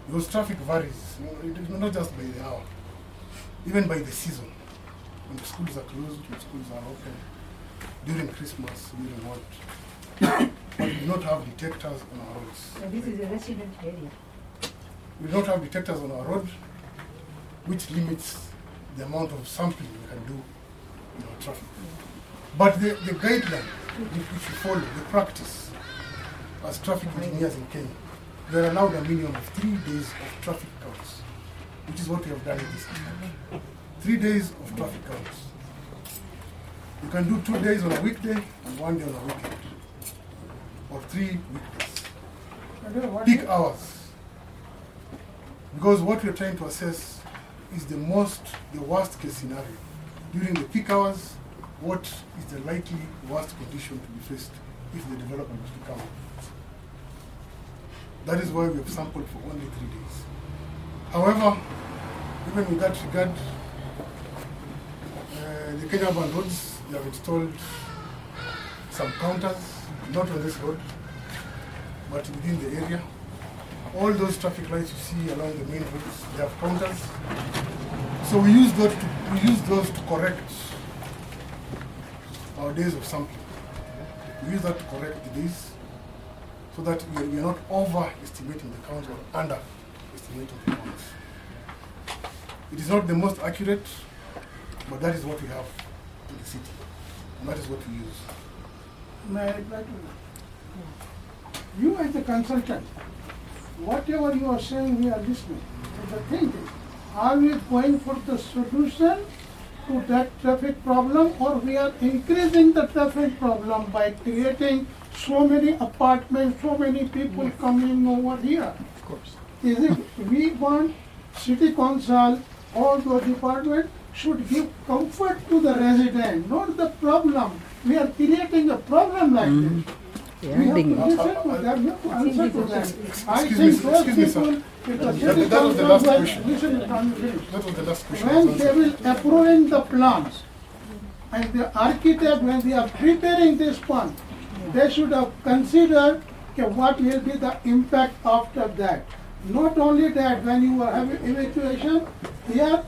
Because traffic varies, not just by the hour, even by the season. When the schools are closed, when schools are open, during Christmas, during what. But we do not have detectors on our roads. So this is a resident area. We don't have detectors on our road, which limits the amount of sampling we can do in our traffic. But the guideline which we follow, the practice, as traffic engineers in Kenya, we are allowed a minimum of 3 days of traffic counts, which is what we have done in this case. 3 days of traffic counts. You can do 2 days on a weekday and 1 day on a weekend, or 3 weekdays. Peak hours. Because what we are trying to assess is the worst case scenario. During the peak hours, what is the likely worst condition to be faced if the development was to come up? That is why we have sampled for only 3 days. However, even with that regard, the Kenya Urban Roads, they have installed some counters, not on this road, but within the area. All those traffic lights you see along the main roads, they have counters. So we use those to correct our days of sampling. We use that to correct the days so that we are not overestimating the counts or underestimating the counts. It is not the most accurate, but that is what we have in the city, and that is what we use. May I reply to you? You as a consultant, whatever you are saying, we are listening. But the thing is, are we going for the solution to that traffic problem, or we are increasing the traffic problem by creating so many apartments, so many people coming over here? Of course. Is it we want city council, all those departments should give comfort to the resident, not the problem. We are creating a problem like this. We have to listen to them, we have to answer to them. I think those people, if the city council listen to them, That was the last question. when they will approve the plans, and the architect, when they are preparing this plan, they should have considered what will be the impact after that. Not only that, when you are having evacuation, here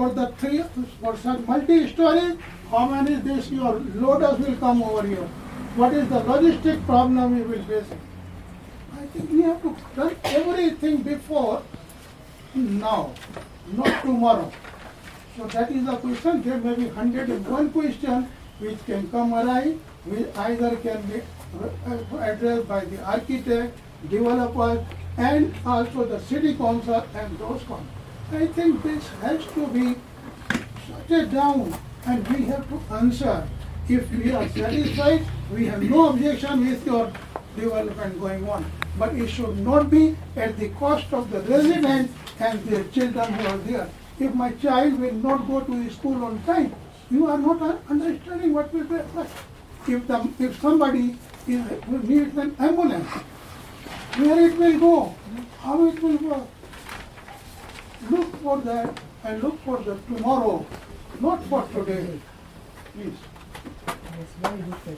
for some multi-story, how many days your loaders will come over here? What is the logistic problem we will face? I think we have to run everything before now, not tomorrow. So that is the question. There may be 101 questions which can come arise, which either can be addressed by the architect, developer, and also the city council and those council. I think this has to be shut down, and we have to answer. If we are satisfied, we have no objection with your development going on. But it should not be at the cost of the residents and their children who are there. If my child will not go to school on time, you are not understanding what will be like. If somebody needs an ambulance, where it will go, how it will work. Look for that and look for the tomorrow, not for today. Please. It's very difficult.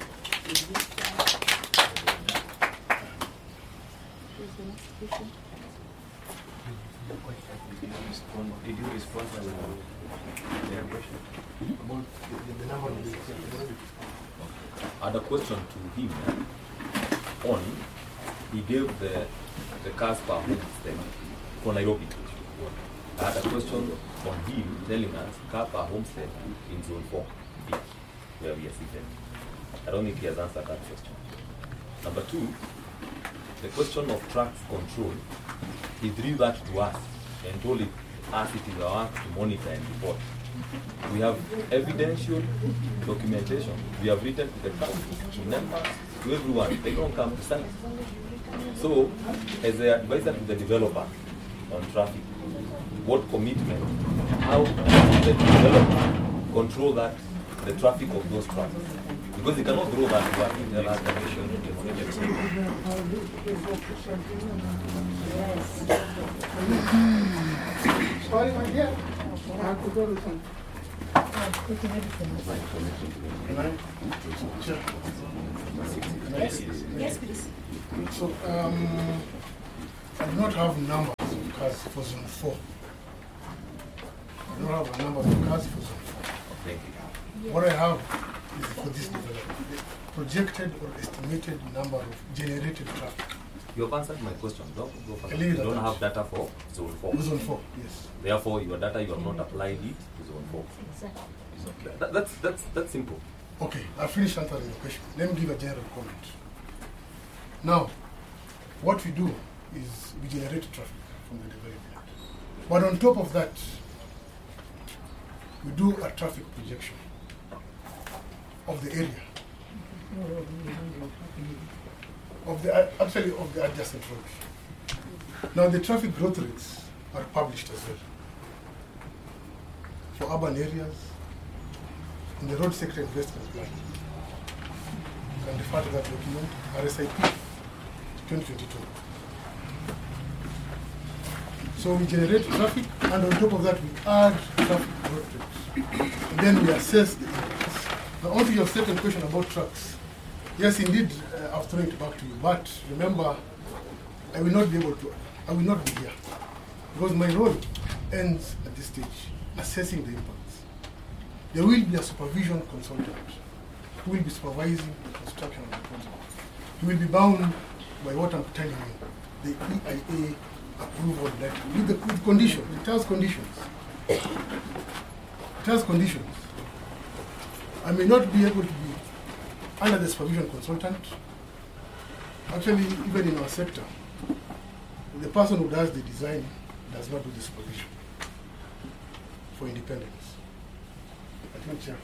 Did you respond to their question? About the number of days. I had a question to him on, he gave the cars per homestead for Nairobi. I had a question on him telling us car per homestead in zone 4, where we are seated. I don't think he has answered that question. Number 2, the question of traffic control, he drew that to us and told us it is our work to monitor and report. We have evidential documentation. We have written to the council, to members, to everyone. They don't come to site. So, as an advisor to the developer on traffic, what commitment, how does the developer control that, the traffic of those trucks? Because he cannot grow that work in the last dimension. Sorry, my dear. I have to go to some. Yes, please. So, I do not have numbers cars for zone 4. I don't have a number of cars for zone 4. Thank you. What I have is for this development, the projected or estimated number of generated traffic. You have answered my question. Go for I leave You it at don't that. have data for zone 4. Zone 4, yes. Therefore, your data, you have not applied it to zone 4. Exactly. It's okay. That's simple. Okay, I'll finish answering the question. Let me give a general comment. Now, what we do is we generate traffic from the development. But on top of that, we do a traffic projection of the area, of the adjacent roads. Now, the traffic growth rates are published as well for urban areas in the road sector investment plan. You can refer to that document, RSIP 2022. So we generate traffic, and on top of that, we add traffic growth rates. And then we assess the impacts. Now, on to your second question about trucks. Yes, indeed, I've thrown it back to you. But remember, I will not be here, because my role ends at this stage, assessing the impacts. There will be a supervision consultant who will be supervising the construction of the project. He will be bound by what I'm telling you, the EIA approval letter, with conditions. It has conditions. It has conditions. I may not be able to be under the supervision consultant. Actually, even in our sector, the person who does the design does not do the supervision for independence. I think, Chair,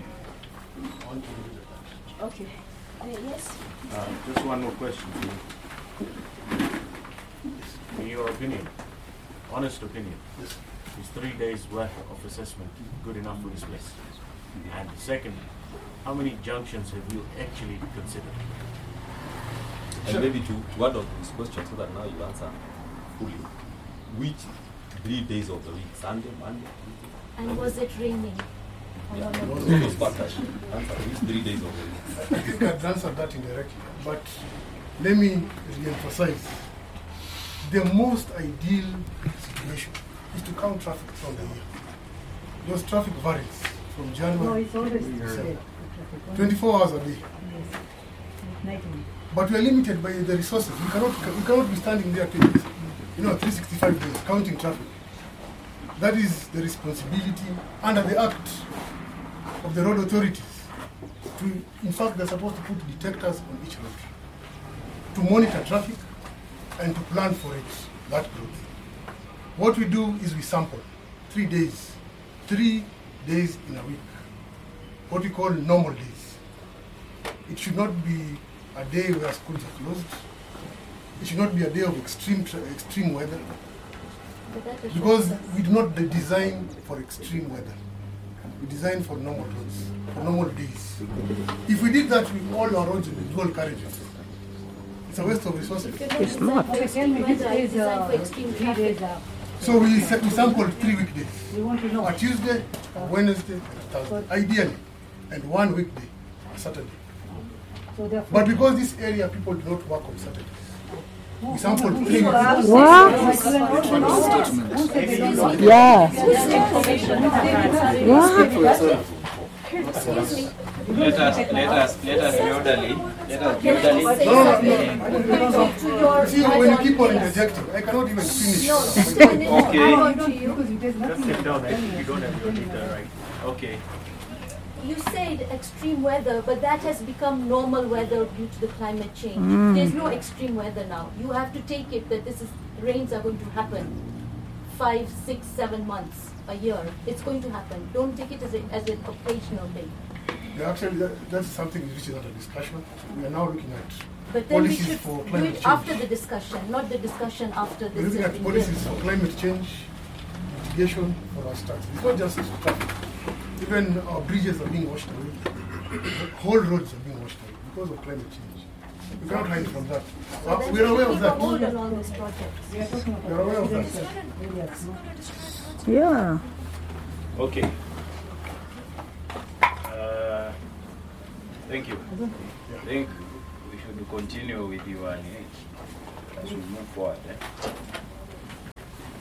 I want to leave it at that. Okay. Yes. Just one more question for you. In your opinion, honest opinion, Yes. is 3 days worth of assessment good enough for this place? And second, how many junctions have you actually considered? And maybe to add on to this question so that now you answer fully. Which 3 days of the week? Sunday, Monday, Tuesday? And was it raining? Yeah, those factors. Answer which 3 days of the week? I think I'd answered that indirectly, but let me re-emphasize. The most ideal situation is to count traffic from the year. Because traffic varies from No, January, it's always December. traffic. 24 hours a day. Yes. Night only. But we are limited by the resources. We cannot be standing there 365 days counting traffic. That is the responsibility under the act of the road authorities. In fact, they're supposed to put detectors on each road to monitor traffic and to plan for it, that growth. What we do is we sample 3 days, 3 days in a week, what we call normal days. It should not be a day where schools are closed. It should not be a day of extreme weather, But that is because just- we do not design for extreme weather. We design for normal roads, for normal days. If we did that with all our roads with dual carriages, it's a waste of resources. It's not. Okay, tell me, this Weather is is designed for extreme 3 traffic. days. So we sample 3 weekdays. We want to know. A Tuesday, a Wednesday, and a Thursday, ideally, and 1 weekday, a Saturday. So therefore, But because this area people do not work on Saturdays, we sample 3 weekdays. Excuse me. Let us be orderly. Let us be Can I orderly. say something to your See, when you keep on add-on interjecting, I cannot even finish. No, just a minute. Okay. Add-on to you. because it has Just nothing sit to down, I do think you with don't have your data right. Okay. You said extreme weather, but that has become normal weather due to the climate change. There's no extreme weather now. You have to take it that rains are going to happen 5, 6, 7 months a year. It's going to happen. Don't take it as an occasional thing. Yeah, actually, that's something which is under discussion. We are now looking at But then we policies should for do climate it change. after the discussion, not the discussion after We're this looking has at been policies done. for climate change, mitigation for our stars. It's not just traffic. Even our bridges are being washed away. Whole roads are being washed away because of climate change. We cannot hide from that. So then We're aware we of keep a that. hold on all these projects. We are talking We're about aware of that. areas, no? Yeah. Okay. Thank you. I think we should continue with you as we move forward.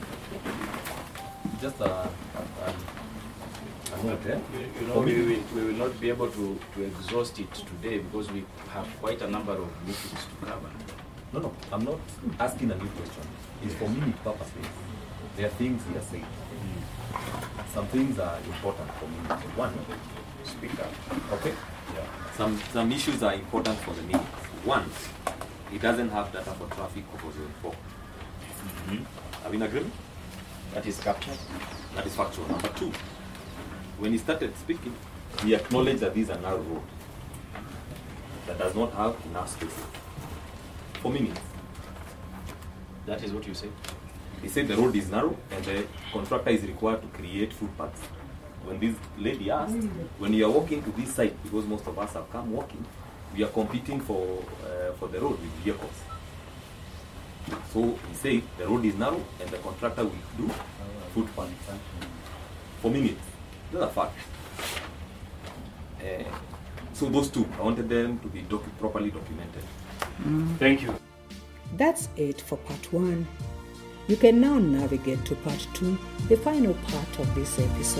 just a note, eh? You know, we will not be able to exhaust it today because we have quite a number of meetings to cover. No, I'm not asking a new question. It's for me purposely. There are things he has said. Some things are important for me. One, Speak up. okay? Yeah. Some issues are important for the minutes. One, he doesn't have data for traffic for zone 4. Are we in agreement? That is captured. That is factual. Number two, when he started speaking, he acknowledged that this is a narrow road that does not have enough space for minutes. That is what you say. He said the road is narrow and the contractor is required to create footpaths. When this lady asked, when you are walking to this side, because most of us have come walking, we are competing for the road with vehicles. So he said the road is narrow and the contractor will do footpaths for minutes. Those are facts. So those two, I wanted them to be properly documented. Thank you. That's it for part 1. You can now navigate to part 2, the final part of this episode.